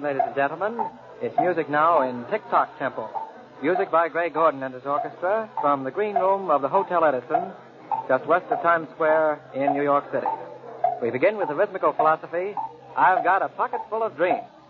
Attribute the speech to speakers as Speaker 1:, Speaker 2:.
Speaker 1: evening, ladies and gentlemen. It's music now in Tick-Tock tempo. Music by Gray Gordon and his orchestra from the green room of the Hotel Edison, just west of Times Square in New York City. We begin with the rhythmical philosophy, I've Got a Pocket Full of Dreams.